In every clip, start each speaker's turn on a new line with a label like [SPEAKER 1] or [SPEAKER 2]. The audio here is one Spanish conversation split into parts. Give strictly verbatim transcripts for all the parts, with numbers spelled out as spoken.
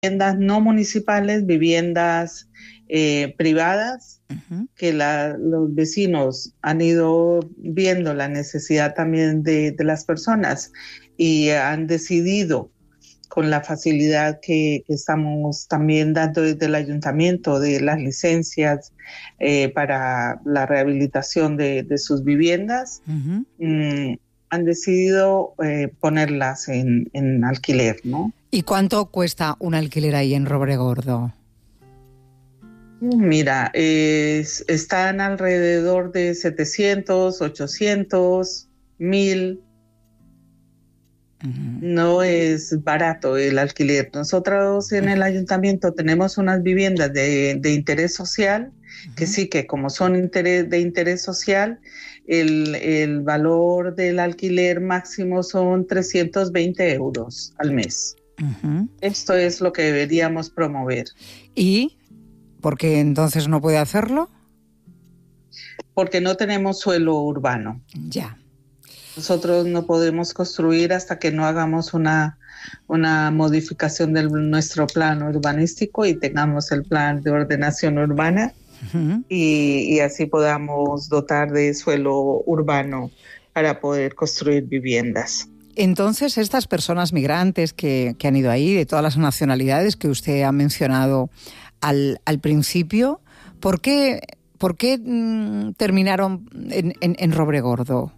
[SPEAKER 1] viviendas no municipales, viviendas eh, privadas, uh-huh. que la, los vecinos han ido viendo la necesidad también de, de las personas y han decidido, con la facilidad que, que estamos también dando desde el ayuntamiento de las licencias eh, para la rehabilitación de, de sus viviendas, uh-huh. mmm, han decidido eh, ponerlas en, en alquiler, ¿no?
[SPEAKER 2] ¿Y cuánto cuesta un alquiler ahí en Robregordo?
[SPEAKER 1] Mira, es, están alrededor de setecientos, ochocientos, mil. Uh-huh. No es barato el alquiler. Nosotros en el ayuntamiento tenemos unas viviendas de, de interés social, uh-huh. que sí que como son interés, de interés social, el, el valor del alquiler máximo son trescientos veinte euros al mes. Uh-huh. Esto es lo que deberíamos promover.
[SPEAKER 2] ¿Y por qué entonces no puede hacerlo?
[SPEAKER 1] Porque no tenemos suelo urbano.
[SPEAKER 2] Ya.
[SPEAKER 1] Nosotros no podemos construir hasta que no hagamos una, una modificación de nuestro plan urbanístico y tengamos el plan de ordenación urbana, uh-huh. y, y así podamos dotar de suelo urbano para poder construir viviendas.
[SPEAKER 2] Entonces, estas personas migrantes que, que han ido ahí, de todas las nacionalidades que usted ha mencionado al, al principio, ¿por qué, por qué mmm, terminaron en, en, en Robregordo?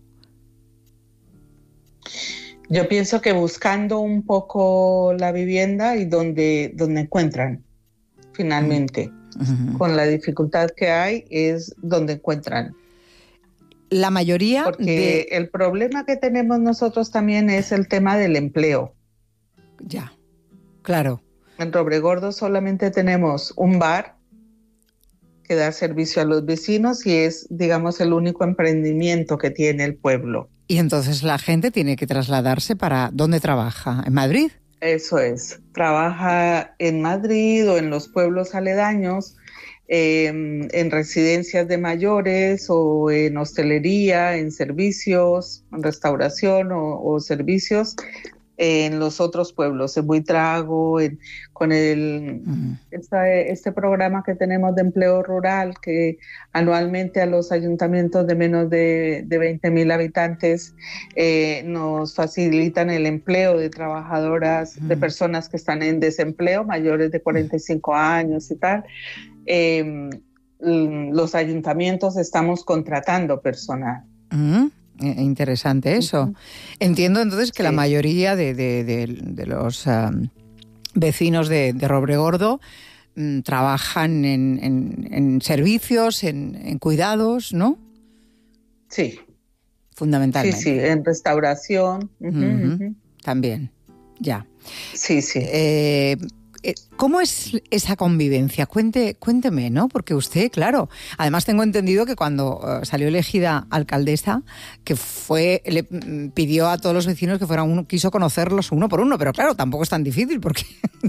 [SPEAKER 1] Yo pienso que buscando un poco la vivienda y donde, donde encuentran, finalmente. Uh-huh. Con la dificultad que hay, es donde encuentran.
[SPEAKER 2] La mayoría
[SPEAKER 1] Porque
[SPEAKER 2] de...
[SPEAKER 1] el problema que tenemos nosotros también es el tema del empleo.
[SPEAKER 2] Ya, claro.
[SPEAKER 1] En Robregordo solamente tenemos un bar que da servicio a los vecinos y es, digamos, el único emprendimiento que tiene el pueblo.
[SPEAKER 2] Y entonces la gente tiene que trasladarse para... ¿Dónde trabaja? ¿En Madrid?
[SPEAKER 1] Eso es. Trabaja en Madrid o en los pueblos aledaños, eh, en residencias de mayores o en hostelería, en servicios, en restauración o, o servicios en los otros pueblos, en Buitrago, en, con el, uh-huh. esta, este programa que tenemos de empleo rural, que anualmente a los ayuntamientos de menos de, de veinte mil habitantes eh, nos facilitan el empleo de trabajadoras, uh-huh. de personas que están en desempleo, mayores de cuarenta y cinco años y tal. Eh, los ayuntamientos estamos contratando personal.
[SPEAKER 2] Uh-huh. Interesante eso. Uh-huh. Entiendo entonces que sí. La mayoría de, de, de, de los um, vecinos de, de Robregordo um, trabajan en, en, en servicios, en, en cuidados, ¿no?
[SPEAKER 1] Sí.
[SPEAKER 2] Fundamentalmente.
[SPEAKER 1] Sí, sí, en restauración. Uh-huh,
[SPEAKER 2] uh-huh.
[SPEAKER 1] Uh-huh.
[SPEAKER 2] También, ya.
[SPEAKER 1] Sí, sí.
[SPEAKER 2] Eh, ¿Cómo es esa convivencia? Cuente, cuénteme, ¿no? Porque usted, claro, además tengo entendido que cuando uh, salió elegida alcaldesa, que fue, le pidió a todos los vecinos que fueran uno, quiso conocerlos uno por uno, pero claro, tampoco es tan difícil porque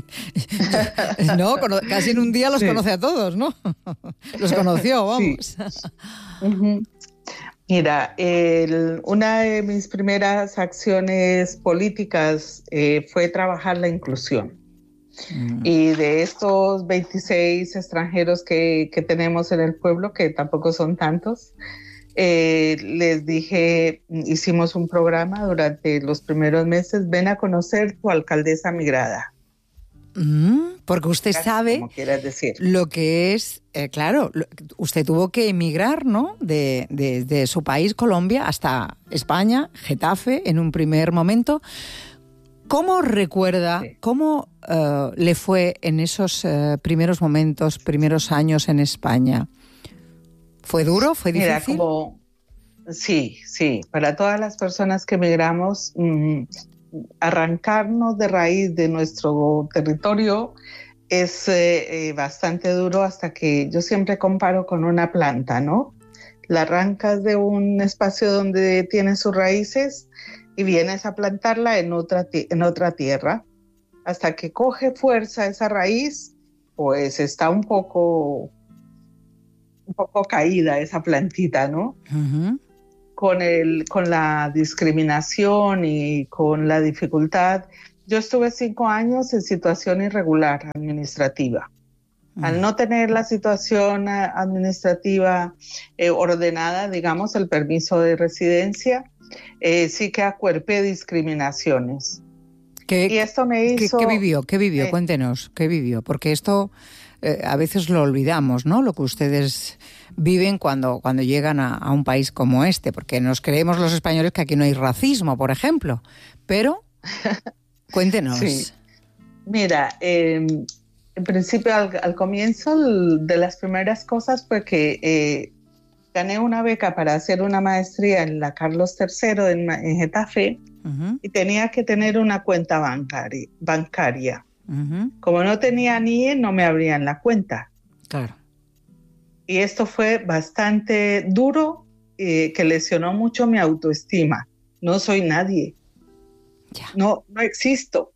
[SPEAKER 2] no, casi en un día los sí. conoce a todos, ¿no? Los conoció, vamos.
[SPEAKER 1] Sí. Uh-huh. Mira, el, una de mis primeras acciones políticas eh, fue trabajar la inclusión. Mm. Y de estos veintiséis extranjeros que, que tenemos en el pueblo, que tampoco son tantos, eh, les dije, hicimos un programa durante los primeros meses, ven a conocer tu alcaldesa migrada.
[SPEAKER 2] Mm, porque usted
[SPEAKER 1] Casi
[SPEAKER 2] sabe
[SPEAKER 1] como quieras decir.
[SPEAKER 2] Lo que es, eh, claro, lo, usted tuvo que emigrar, ¿no? De, de, de su país, Colombia, hasta España, Getafe, en un primer momento. ¿Cómo recuerda, sí. cómo uh, le fue en esos uh, primeros momentos, primeros años en España? ¿Fue duro? ¿Fue difícil?
[SPEAKER 1] Mira, como, sí, sí. Para todas las personas que emigramos, mmm, arrancarnos de raíz de nuestro territorio es eh, eh, bastante duro hasta que yo siempre comparo con una planta, ¿no? La arrancas de un espacio donde tiene sus raíces y vienes a plantarla en otra, en otra tierra. Hasta que coge fuerza esa raíz, pues está un poco, un poco caída esa plantita, ¿no? Uh-huh. Con, el, con la discriminación y con la dificultad yo estuve cinco años en situación irregular administrativa. Uh-huh. Al no tener la situación administrativa eh, ordenada, digamos, el permiso de residencia, eh, sí que acuerpé discriminaciones.
[SPEAKER 2] ¿Qué,
[SPEAKER 1] y esto me hizo...
[SPEAKER 2] ¿qué, qué vivió? ¿Qué vivió?
[SPEAKER 1] Eh,
[SPEAKER 2] Cuéntenos, ¿qué vivió? Porque esto eh, a veces lo olvidamos, ¿no? Lo que ustedes viven cuando, cuando llegan a, a un país como este, porque nos creemos los españoles que aquí no hay racismo, por ejemplo, pero cuéntenos.
[SPEAKER 1] Sí. Mira, eh, en principio al, al comienzo de las primeras cosas fue que eh, gané una beca para hacer una maestría en la Carlos tercero en, en Getafe. Uh-huh. Y tenía que tener una cuenta bancaria. bancaria. Uh-huh. Como no tenía N I E, no me abrían la cuenta.
[SPEAKER 2] Claro.
[SPEAKER 1] Y esto fue bastante duro, eh, que lesionó mucho mi autoestima. No soy nadie.
[SPEAKER 2] Ya.
[SPEAKER 1] No, no existo.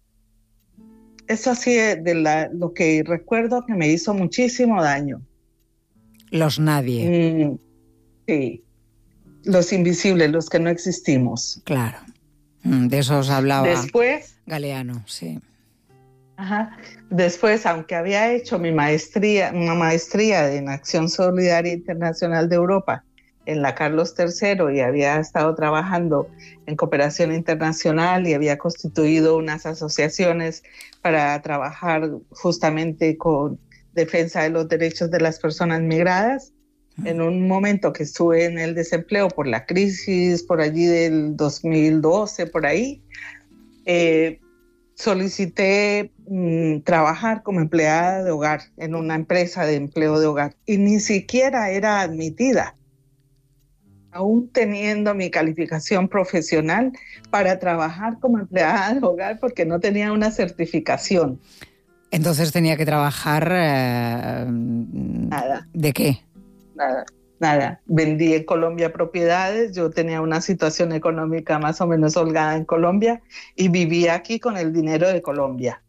[SPEAKER 1] Eso así de la, lo que recuerdo que me hizo muchísimo daño.
[SPEAKER 2] Los nadie.
[SPEAKER 1] Mm, sí. Los invisibles, los que no existimos.
[SPEAKER 2] Claro. De eso os hablaba
[SPEAKER 1] Después,
[SPEAKER 2] Galeano, sí.
[SPEAKER 1] Ajá. Después, aunque había hecho mi maestría, una maestría en Acción Solidaria Internacional de Europa en la Carlos tercero y había estado trabajando en cooperación internacional y había constituido unas asociaciones para trabajar justamente con defensa de los derechos de las personas migradas, en un momento que estuve en el desempleo por la crisis, por allí del dos mil doce, por ahí, eh, solicité mmm, trabajar como empleada de hogar en una empresa de empleo de hogar y ni siquiera era admitida, aún teniendo mi calificación profesional para trabajar como empleada de hogar porque no tenía una certificación.
[SPEAKER 2] Entonces tenía que trabajar... Eh,
[SPEAKER 1] Nada.
[SPEAKER 2] ¿De qué?
[SPEAKER 1] Nada, nada. Vendí en Colombia propiedades, yo tenía una situación económica más o menos holgada en Colombia y vivía aquí con el dinero de Colombia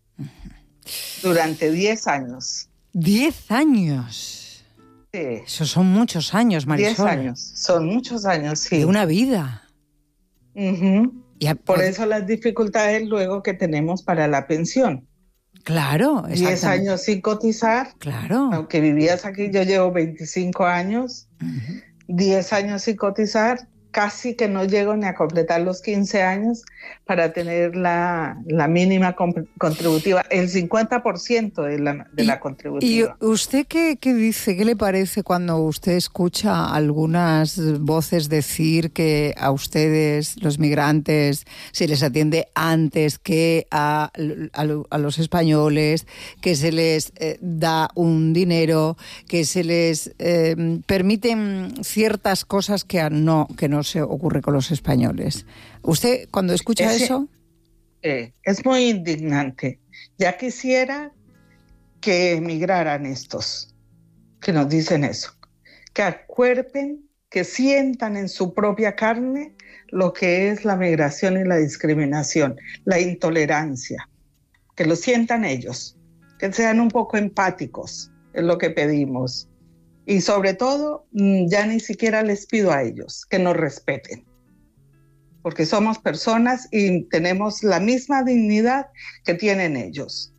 [SPEAKER 1] durante diez años.
[SPEAKER 2] ¿Diez años?
[SPEAKER 1] Sí.
[SPEAKER 2] Eso son muchos años, Marisol.
[SPEAKER 1] Diez años, son muchos años, sí.
[SPEAKER 2] De una vida.
[SPEAKER 1] Uh-huh.
[SPEAKER 2] Y a,
[SPEAKER 1] Por
[SPEAKER 2] pues,
[SPEAKER 1] eso las dificultades luego que tenemos para la pensión.
[SPEAKER 2] Claro,
[SPEAKER 1] diez años sin cotizar.
[SPEAKER 2] Claro.
[SPEAKER 1] Aunque vivías aquí, yo llevo veinticinco años.
[SPEAKER 2] Uh-huh.
[SPEAKER 1] diez años sin cotizar, casi que no llego ni a completar los quince años para tener la, la mínima comp- contributiva, el cincuenta por ciento de la, de
[SPEAKER 2] y,
[SPEAKER 1] la contributiva.
[SPEAKER 2] ¿Y usted qué, qué dice? ¿Qué le parece cuando usted escucha algunas voces decir que a ustedes, los migrantes, se les atiende antes que a, a, a los españoles, que se les eh, da un dinero, que se les eh, permiten ciertas cosas que no, que no se ocurre con los españoles? ¿Usted cuando escucha
[SPEAKER 1] Ese,
[SPEAKER 2] eso?
[SPEAKER 1] Eh, es muy indignante. Ya quisiera que emigraran estos, que nos dicen eso, que acuerpen, que sientan en su propia carne lo que es la migración y la discriminación, la intolerancia, que lo sientan ellos, que sean un poco empáticos, es lo que pedimos. Y sobre todo, ya ni siquiera les pido a ellos que nos respeten, porque somos personas y tenemos la misma dignidad que tienen ellos.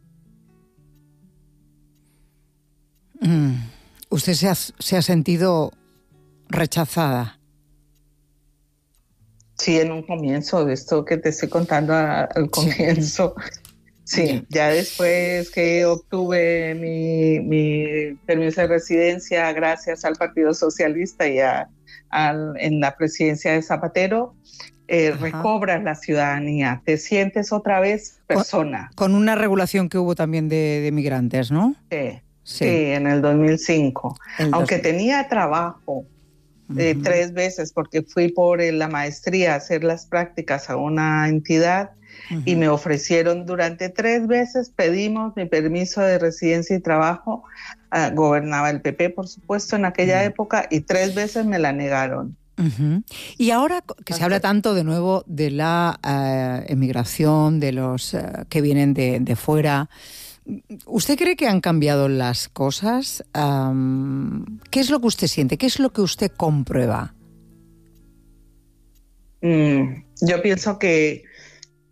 [SPEAKER 2] Mm. ¿Usted se ha, se ha sentido rechazada?
[SPEAKER 1] Sí, en un comienzo, de esto que te estoy contando a, al comienzo. Sí, sí, ya después que obtuve mi, mi permiso de residencia gracias al Partido Socialista y a, a, en la presidencia de Zapatero, eh, recobras la ciudadanía, te sientes otra vez persona.
[SPEAKER 2] Con, con una regulación que hubo también de, de migrantes, ¿no?
[SPEAKER 1] Sí,
[SPEAKER 2] sí,
[SPEAKER 1] sí, en el dos mil cinco.
[SPEAKER 2] El
[SPEAKER 1] Aunque
[SPEAKER 2] dos...
[SPEAKER 1] tenía trabajo eh, uh-huh. tres veces, porque fui por eh, la maestría a hacer las prácticas a una entidad, uh-huh. y me ofrecieron durante tres veces, pedimos mi permiso de residencia y trabajo, uh, gobernaba el P P, por supuesto, en aquella uh-huh. época, y tres veces me la negaron.
[SPEAKER 2] Uh-huh. Y ahora que se habla tanto de nuevo de la uh, emigración, de los uh, que vienen de, de fuera, ¿usted cree que han cambiado las cosas? Um, ¿Qué es lo que usted siente? ¿Qué es lo que usted comprueba?
[SPEAKER 1] Mm, yo pienso que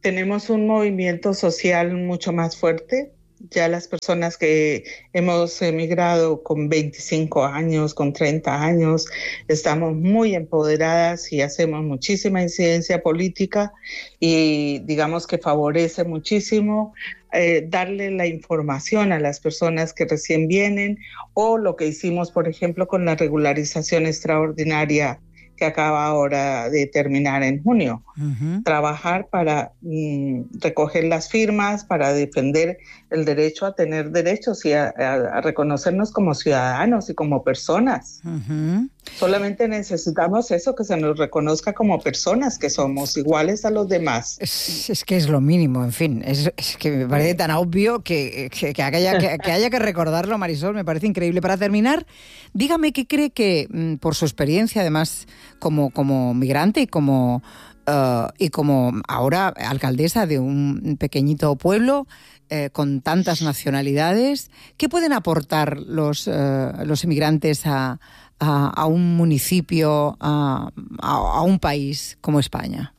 [SPEAKER 1] tenemos un movimiento social mucho más fuerte. Ya las personas que hemos emigrado con veinticinco años, con treinta años, estamos muy empoderadas y hacemos muchísima incidencia política y digamos que favorece muchísimo eh, darle la información a las personas que recién vienen, o lo que hicimos, por ejemplo, con la regularización extraordinaria que acaba ahora de terminar en junio. Uh-huh. Trabajar para mm, recoger las firmas, para defender el derecho a tener derechos y a, a, a reconocernos como ciudadanos y como personas. Uh-huh. Solamente necesitamos eso, que se nos reconozca como personas, que somos iguales a los demás.
[SPEAKER 2] Es, es que es lo mínimo, en fin. Es, es que me parece tan obvio que, que, que, haya, que, que haya que recordarlo, Marisol, me parece increíble. Para terminar, dígame qué cree que, por su experiencia, además, como, como migrante y como, uh, y como ahora alcaldesa de un pequeñito pueblo, Eh, con tantas nacionalidades, ¿qué pueden aportar los, uh, los inmigrantes a, a, a un municipio, a, a, a un país como España?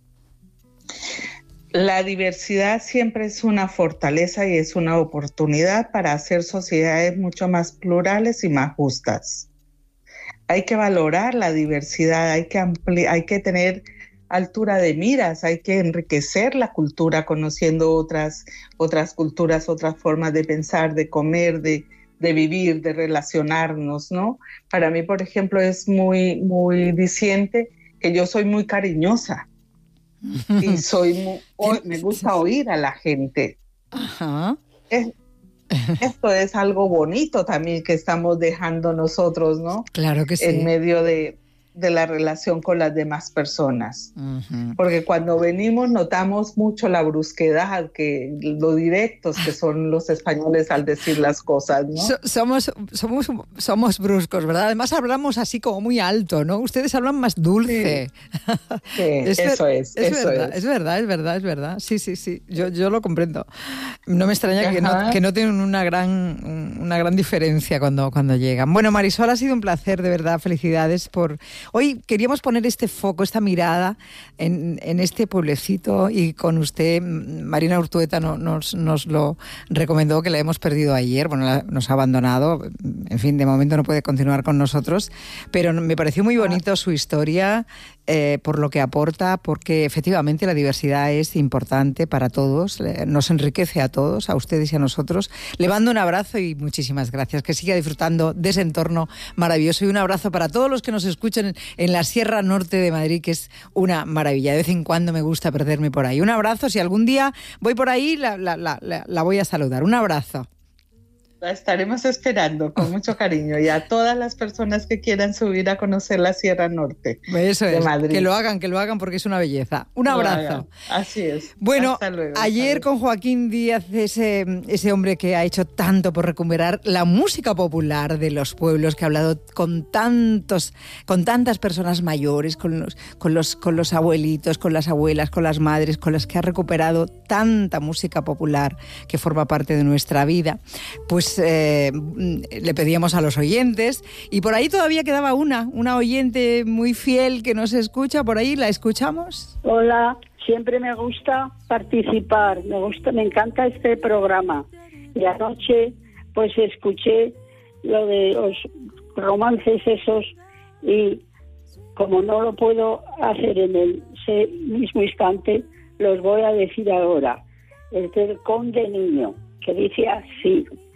[SPEAKER 1] La diversidad siempre es una fortaleza y es una oportunidad para hacer sociedades mucho más plurales y más justas. Hay que valorar la diversidad, hay que ampli- hay que tener altura de miras, hay que enriquecer la cultura conociendo otras, otras culturas, otras formas de pensar, de comer, de, de vivir, de relacionarnos, ¿no? Para mí, por ejemplo, es muy, muy diciente que yo soy muy cariñosa y soy muy, oh, me gusta oír a la gente.
[SPEAKER 2] Ajá.
[SPEAKER 1] Es, esto es algo bonito también que estamos dejando nosotros, ¿no?
[SPEAKER 2] Claro que sí.
[SPEAKER 1] En medio de... de la relación con las demás personas. Uh-huh. Porque cuando venimos notamos mucho la brusquedad, que lo directos que son los españoles al decir las cosas, ¿no?
[SPEAKER 2] So, somos, somos, somos bruscos, ¿verdad? Además hablamos así como muy alto, ¿no? Ustedes hablan más dulce.
[SPEAKER 1] Sí, sí es eso ver, es,
[SPEAKER 2] es
[SPEAKER 1] eso
[SPEAKER 2] verdad,
[SPEAKER 1] es.
[SPEAKER 2] Es verdad, es verdad, es verdad. Sí, sí, sí, yo, yo lo comprendo. No me extraña que no, que no tienen una gran, una gran diferencia cuando, cuando llegan. Bueno, Marisol, ha sido un placer, de verdad, felicidades por... Hoy queríamos poner este foco, esta mirada en, en este pueblecito, y con usted, Marina Urtueta, no, nos, nos lo recomendó, que la hemos perdido ayer. Bueno, la, nos ha abandonado, en fin, de momento no puede continuar con nosotros, pero me pareció muy bonito su historia, eh, por lo que aporta, porque efectivamente la diversidad es importante para todos, nos enriquece a todos, a ustedes y a nosotros. Le mando un abrazo y muchísimas gracias, que siga disfrutando de ese entorno maravilloso, y un abrazo para todos los que nos escuchen en la Sierra Norte de Madrid, que es una maravilla. De vez en cuando me gusta perderme por ahí. Un abrazo, si algún día voy por ahí, la, la, la, la voy a saludar. Un abrazo.
[SPEAKER 1] La estaremos esperando con mucho cariño, y a todas las personas que quieran subir a conocer la Sierra Norte
[SPEAKER 2] Eso
[SPEAKER 1] de
[SPEAKER 2] es,
[SPEAKER 1] Madrid.
[SPEAKER 2] Que lo hagan, que lo hagan, porque es una belleza. Un abrazo.
[SPEAKER 1] Así es.
[SPEAKER 2] Bueno,
[SPEAKER 1] hasta luego,
[SPEAKER 2] ayer
[SPEAKER 1] hasta
[SPEAKER 2] con Joaquín Díaz, ese, ese hombre que ha hecho tanto por recuperar la música popular de los pueblos, que ha hablado con tantos, con tantas personas mayores, con los, con los, con los abuelitos, con las abuelas, con las madres, con las que ha recuperado tanta música popular que forma parte de nuestra vida. Pues Eh, le pedíamos a los oyentes, y por ahí todavía quedaba una, una oyente muy fiel que nos escucha. Por ahí, ¿la escuchamos?
[SPEAKER 3] Hola, siempre me gusta participar, me gusta, me encanta este programa. Y anoche, pues escuché lo de los romances esos, y como no lo puedo hacer en el mismo instante, los voy a decir ahora. El del Conde Niño, que dice así: